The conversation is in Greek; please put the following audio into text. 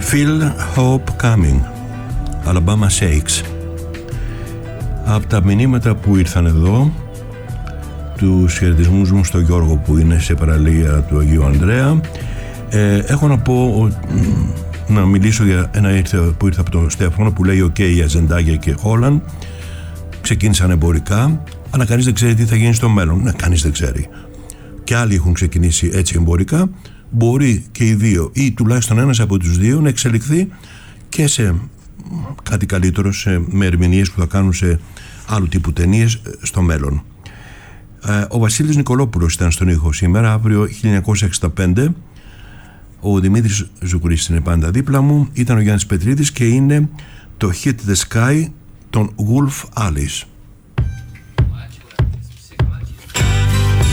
Feel Hope Coming, Alabama Shakes. Από τα μηνύματα που ήρθαν εδώ, τους χαιρετισμούς μου στο Γιώργο που είναι σε παραλία του Αγίου Ανδρέα, έχω να πω, να μιλήσω για ένα που ήρθε από τον Στέφανο που λέει «ΟΚ, για Ζεντάγια και Χόλαντ ξεκίνησαν εμπορικά, αλλά κανείς δεν ξέρει τι θα γίνει στο μέλλον». Ναι, κανείς δεν ξέρει. Και άλλοι έχουν ξεκινήσει έτσι εμπορικά. Μπορεί και οι δύο ή τουλάχιστον ένας από τους δύο να εξελιχθεί και σε κάτι καλύτερο, με ερμηνείες που θα κάνουν σε άλλου τύπου ταινίες στο μέλλον. Ο Βασίλης Νικολόπουλος ήταν στον ήχο σήμερα. Αύριο 1965 ο Δημήτρης Ζουκουρής είναι πάντα δίπλα μου. Ήταν ο Γιάννης Πετρίδης και είναι το Hit the Sky των Wolf Alice.